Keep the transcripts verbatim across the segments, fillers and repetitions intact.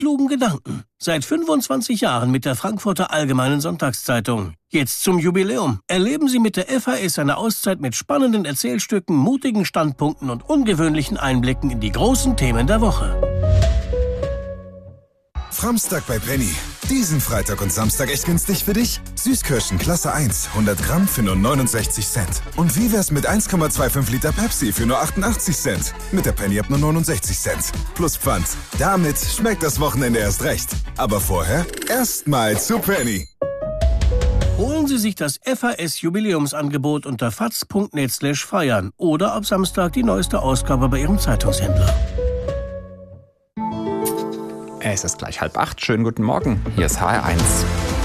klugen Gedanken. Seit fünfundzwanzig Jahren mit der Frankfurter Allgemeinen Sonntagszeitung. Jetzt zum Jubiläum. Erleben Sie mit der F A S eine Auszeit mit spannenden Erzählstücken, mutigen Standpunkten und ungewöhnlichen Einblicken in die großen Themen der Woche. Framstag bei Penny. Diesen Freitag und Samstag echt günstig für dich? Süßkirschen Klasse eins, hundert Gramm für nur neunundsechzig Cent. Und wie wär's mit eins Komma fünfundzwanzig Liter Pepsi für nur achtundachtzig Cent? Mit der Penny ab nur neunundsechzig Cent. Plus Pfand. Damit schmeckt das Wochenende erst recht. Aber vorher erstmal zu Penny. Holen Sie sich das F A S-Jubiläumsangebot unter faz punkt net slash feiern oder ab Samstag die neueste Ausgabe bei Ihrem Zeitungshändler. Es ist gleich halb acht. Schönen guten Morgen. Hier ist H R eins.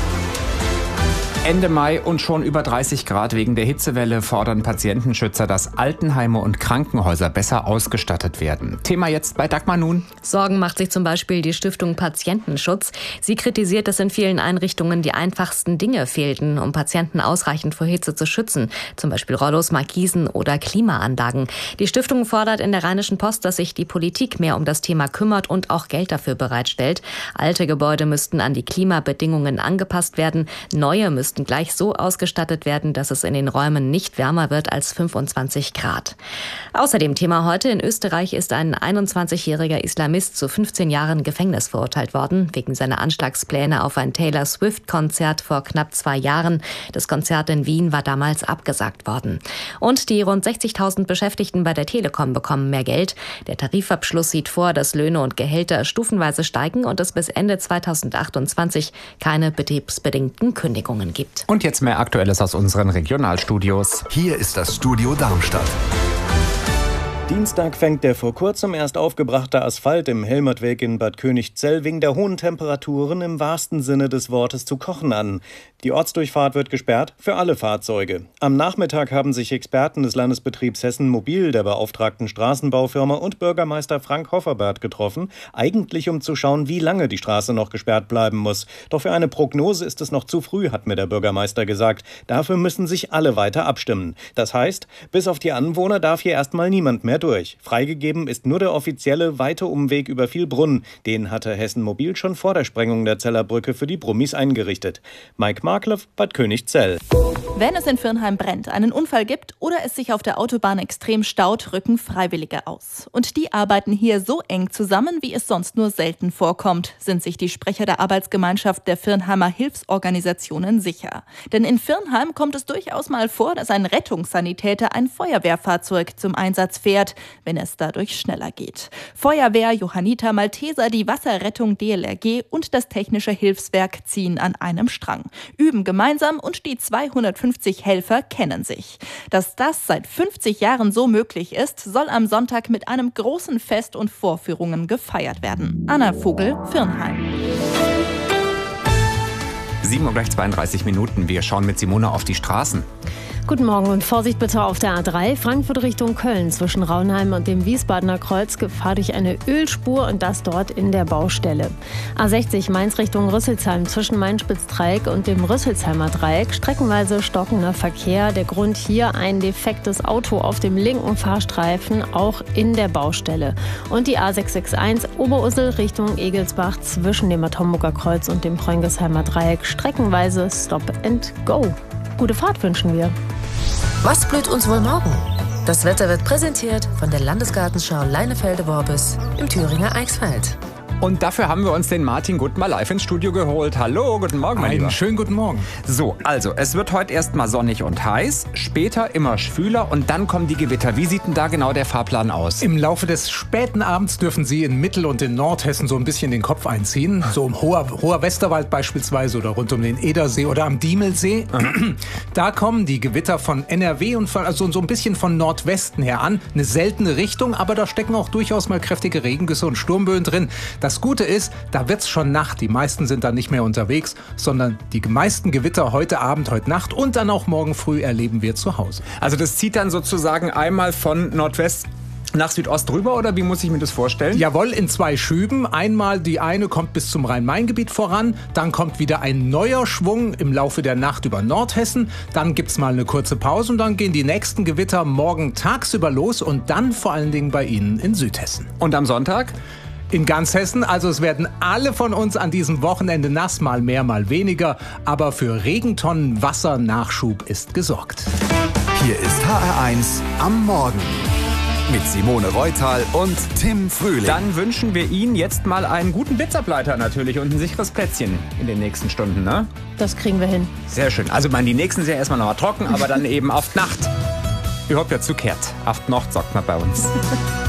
Ende Mai und schon über dreißig Grad. Wegen der Hitzewelle fordern Patientenschützer, dass Altenheime und Krankenhäuser besser ausgestattet werden. Thema jetzt bei Dagmar Nun. Sorgen macht sich zum Beispiel die Stiftung Patientenschutz. Sie kritisiert, dass in vielen Einrichtungen die einfachsten Dinge fehlten, um Patienten ausreichend vor Hitze zu schützen. Zum Beispiel Rollos, Markisen oder Klimaanlagen. Die Stiftung fordert in der Rheinischen Post, dass sich die Politik mehr um das Thema kümmert und auch Geld dafür bereitstellt. Alte Gebäude müssten an die Klimabedingungen angepasst werden. Neue müssten gleich so ausgestattet werden, dass es in den Räumen nicht wärmer wird als fünfundzwanzig Grad. Außerdem Thema heute: In Österreich ist ein einundzwanzigjähriger Islamist zu fünfzehn Jahren Gefängnis verurteilt worden, wegen seiner Anschlagspläne auf ein Taylor Swift-Konzert vor knapp zwei Jahren. Das Konzert in Wien war damals abgesagt worden. Und die rund sechzigtausend Beschäftigten bei der Telekom bekommen mehr Geld. Der Tarifabschluss sieht vor, dass Löhne und Gehälter stufenweise steigen und es bis Ende zweitausendachtundzwanzig keine betriebsbedingten Kündigungen gibt. Und jetzt mehr Aktuelles aus unseren Regionalstudios. Hier ist das Studio Darmstadt. Dienstag fängt der vor kurzem erst aufgebrachte Asphalt im Helmertweg in Bad Königszell wegen der hohen Temperaturen im wahrsten Sinne des Wortes zu kochen an. Die Ortsdurchfahrt wird gesperrt für alle Fahrzeuge. Am Nachmittag haben sich Experten des Landesbetriebs Hessen Mobil, der beauftragten Straßenbaufirma und Bürgermeister Frank Hofferbert getroffen, eigentlich um zu schauen, wie lange die Straße noch gesperrt bleiben muss. Doch für eine Prognose ist es noch zu früh, hat mir der Bürgermeister gesagt. Dafür müssen sich alle weiter abstimmen. Das heißt, bis auf die Anwohner darf hier erstmal niemand mehr durch. Freigegeben ist nur der offizielle weite Umweg über Vielbrunn. Den hatte Hessen Mobil schon vor der Sprengung der Zeller Brücke für die Brummis eingerichtet. Mike Marklev, Bad Königszell. Wenn es in Virnheim brennt, einen Unfall gibt oder es sich auf der Autobahn extrem staut, rücken Freiwillige aus. Und die arbeiten hier so eng zusammen, wie es sonst nur selten vorkommt, sind sich die Sprecher der Arbeitsgemeinschaft der Virnheimer Hilfsorganisationen sicher. Denn in Virnheim kommt es durchaus mal vor, dass ein Rettungssanitäter ein Feuerwehrfahrzeug zum Einsatz fährt, wenn es dadurch schneller geht. Feuerwehr, Johanniter Malteser, die Wasserrettung D L R G und das Technische Hilfswerk ziehen an einem Strang, üben gemeinsam und die zweihundertfünfzig Helfer kennen sich. Dass das seit fünfzig Jahren so möglich ist, soll am Sonntag mit einem großen Fest und Vorführungen gefeiert werden. Anna Vogel, Virnheim. sieben Uhr gleich zweiunddreißig Minuten. Wir schauen mit Simone auf die Straßen. Guten Morgen und Vorsicht bitte auf der A drei, Frankfurt Richtung Köln. Zwischen Raunheim und dem Wiesbadener Kreuz Gefahr durch eine Ölspur und das dort in der Baustelle. A sechzig Mainz Richtung Rüsselsheim zwischen Main-Spitz-Dreieck und dem Rüsselsheimer Dreieck. Streckenweise stockender Verkehr. Der Grund hier ein defektes Auto auf dem linken Fahrstreifen, auch in der Baustelle. Und die A sechs sechs eins Oberursel Richtung Egelsbach zwischen dem Atomburger Kreuz und dem Preungesheimer Dreieck. Streckenweise Stop and Go. Gute Fahrt wünschen wir. Was blüht uns wohl morgen? Das Wetter wird präsentiert von der Landesgartenschau Leinefelde-Worbis im Thüringer Eichsfeld. Und dafür haben wir uns den Martin Gutt mal live ins Studio geholt. Hallo, guten Morgen, mein Lieber. Einen schönen guten Morgen. So, also, es wird heute erst mal sonnig und heiß, später immer schwüler und dann kommen die Gewitter. Wie sieht denn da genau der Fahrplan aus? Im Laufe des späten Abends dürfen Sie in Mittel- und in Nordhessen so ein bisschen den Kopf einziehen. So im hoher, hoher Westerwald beispielsweise oder rund um den Edersee oder am Diemelsee. Mhm. Da kommen die Gewitter von N R W und von, also so ein bisschen von Nordwesten her an. Eine seltene Richtung, aber da stecken auch durchaus mal kräftige Regengüsse und Sturmböen drin. Das Gute ist, da wird's schon Nacht. Die meisten sind dann nicht mehr unterwegs, sondern die meisten Gewitter heute Abend, heute Nacht und dann auch morgen früh erleben wir zu Hause. Also das zieht dann sozusagen einmal von Nordwest nach Südost rüber oder wie muss ich mir das vorstellen? Jawohl, in zwei Schüben. Einmal die eine kommt bis zum Rhein-Main-Gebiet voran, dann kommt wieder ein neuer Schwung im Laufe der Nacht über Nordhessen, dann gibt's mal eine kurze Pause und dann gehen die nächsten Gewitter morgen tagsüber los und dann vor allen Dingen bei Ihnen in Südhessen. Und am Sonntag? In ganz Hessen, also es werden alle von uns an diesem Wochenende nass, mal mehr, mal weniger. Aber für Regentonnen Wassernachschub ist gesorgt. Hier ist H R eins am Morgen. Mit Simone Reutal und Tim Frühling. Dann wünschen wir Ihnen jetzt mal einen guten Blitzableiter natürlich und ein sicheres Plätzchen in den nächsten Stunden, ne? Das kriegen wir hin. Sehr schön. Also man, die nächsten sind ja erstmal noch mal trocken, aber dann eben auf Nacht. Ich hoffe ja zukehrt. Auf Nacht sagt man bei uns.